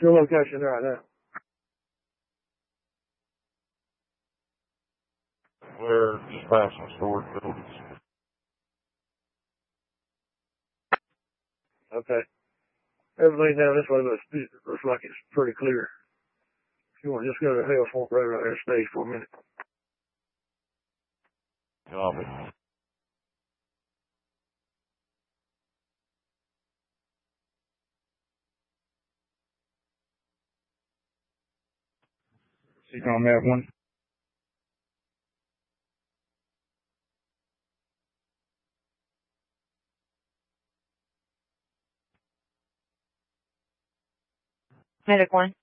your location right now? We're just past some storage buildings. Okay. Everything down this way looks like it's pretty clear. If you want to just go to Hale Fork Road right there, stay for a minute. Copy. She's on that one. Medic 1.